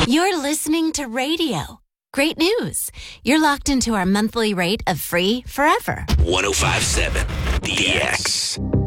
You're listening to radio. Great news. You're locked into our monthly rate of free forever. 105.7 The X.